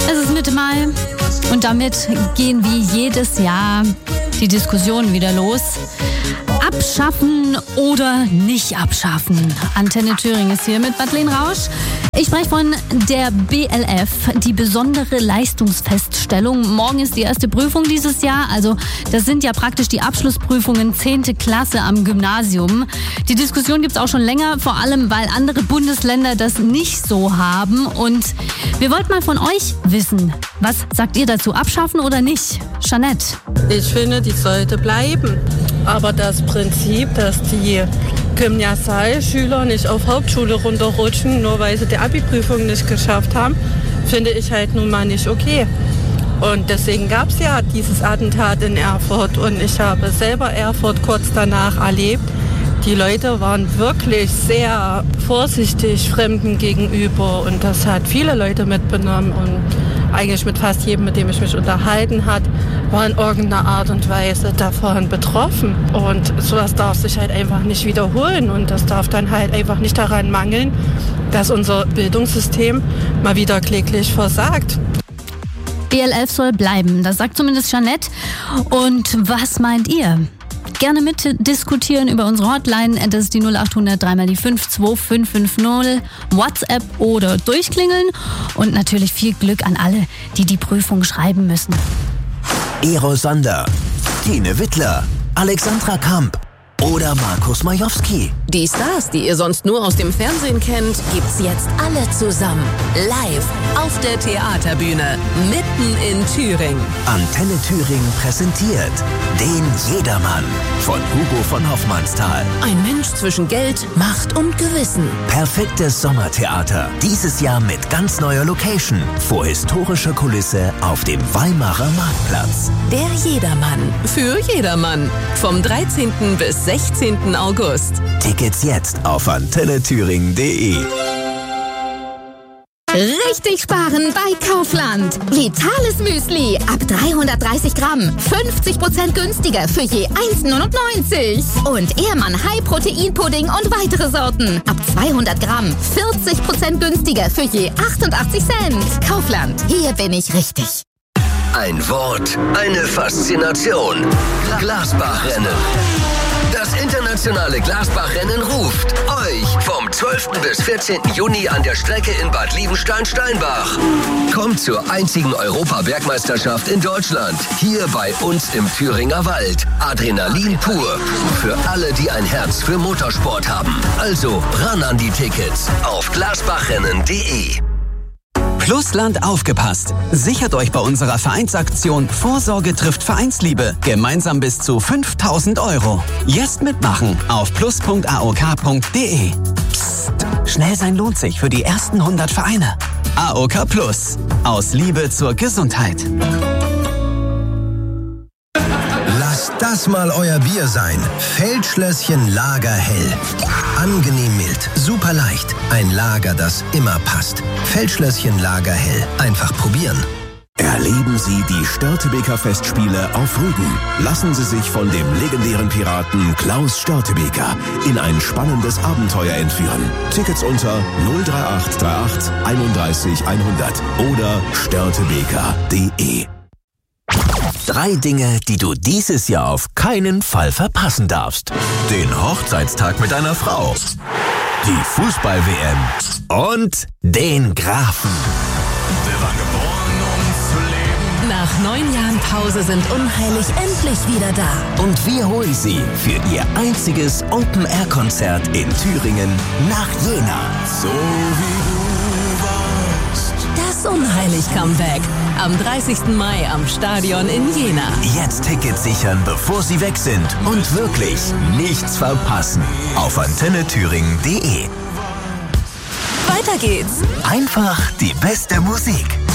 Es ist Mitte Mai und damit gehen wie jedes Jahr die Diskussionen wieder los. Abschaffen oder nicht abschaffen? Antenne Thüringen ist hier mit Madeleine Rausch. Ich spreche von der BLF, die besondere Leistungsfeststellung. Morgen ist die erste Prüfung dieses Jahr. Also das sind ja praktisch die Abschlussprüfungen 10. Klasse am Gymnasium. Die Diskussion gibt es auch schon länger, vor allem weil andere Bundesländer das nicht so haben. Und wir wollten mal von euch wissen, was sagt ihr dazu? Abschaffen oder nicht? Jeanette? Ich finde, die sollte bleiben. Aber das Prinzip, dass die Gymnasialschüler nicht auf Hauptschule runterrutschen, nur weil sie die Abi-Prüfung nicht geschafft haben, finde ich halt nun mal nicht okay. Und deswegen gab es ja dieses Attentat in Erfurt und ich habe selber Erfurt kurz danach erlebt. Die Leute waren wirklich sehr vorsichtig Fremden gegenüber und das hat viele Leute mitbenommen und eigentlich mit fast jedem, mit dem ich mich unterhalten habe, war in irgendeiner Art und Weise davon betroffen. Und sowas darf sich halt einfach nicht wiederholen und das darf dann halt einfach nicht daran mangeln, dass unser Bildungssystem mal wieder kläglich versagt. BLF soll bleiben, das sagt zumindest Jeanette. Und was meint ihr? Gerne mitdiskutieren über unsere Hotline, das ist die 0800 3 die 5 2550, WhatsApp oder durchklingeln. Und natürlich viel Glück an alle, die die Prüfung schreiben müssen. Ero Sander, Tine Wittler, Alexandra Kamp oder Markus Majowski. Die Stars, die ihr sonst nur aus dem Fernsehen kennt, gibt's jetzt alle zusammen. Live auf der Theaterbühne, mitten in Thüringen. Antenne Thüringen präsentiert den Jedermann von Hugo von Hoffmannsthal. Ein Mensch zwischen Geld, Macht und Gewissen. Perfektes Sommertheater. Dieses Jahr mit ganz neuer Location. Vor historischer Kulisse auf dem Weimarer Marktplatz. Der Jedermann. Für jedermann. Vom 13. bis 16. August. Tickets jetzt auf antennethüringen.de. Richtig sparen bei Kaufland. Vitales Müsli ab 330 Gramm. 50% günstiger für je 1,99. Und Ehrmann High Protein Pudding und weitere Sorten. Ab 200 Gramm. 40% günstiger für je 88 Cent. Kaufland. Hier bin ich richtig. Ein Wort, eine Faszination. Glasbachrennen. Das internationale Glasbachrennen ruft euch vom 12. bis 14. Juni an der Strecke in Bad Liebenstein-Steinbach. Kommt zur einzigen Europabergmeisterschaft in Deutschland. Hier bei uns im Thüringer Wald. Adrenalin pur. Für alle, die ein Herz für Motorsport haben. Also ran an die Tickets auf glasbachrennen.de. Plusland aufgepasst. Sichert euch bei unserer Vereinsaktion Vorsorge trifft Vereinsliebe. Gemeinsam bis zu 5.000 €. Jetzt mitmachen auf plus.aok.de. Psst, schnell sein lohnt sich für die ersten 100 Vereine. AOK Plus. Aus Liebe zur Gesundheit. Lasst das mal euer Bier sein. Feldschlösschen Lager Hell. Angenehm mild, super leicht. Ein Lager, das immer passt. Feldschlösschen Lager Hell. Einfach probieren. Erleben Sie die Störtebeker Festspiele auf Rügen. Lassen Sie sich von dem legendären Piraten Klaus Störtebeker in ein spannendes Abenteuer entführen. Tickets unter 03838 31 100 oder störtebeker.de. 3 Dinge, die du dieses Jahr auf keinen Fall verpassen darfst. Den Hochzeitstag mit deiner Frau. Die Fußball-WM. Und den Grafen. Wir waren geboren, um zu leben. Nach 9 Jahren Pause sind Unheilig endlich wieder da. Und wir holen sie für ihr einziges Open-Air-Konzert in Thüringen nach Jena. So wie du warst. Das Unheilig-Comeback. Am 30. Mai am Stadion in Jena. Jetzt Tickets sichern, bevor sie weg sind. Und wirklich nichts verpassen. Auf antennethüringen.de. Weiter geht's. Einfach die beste Musik.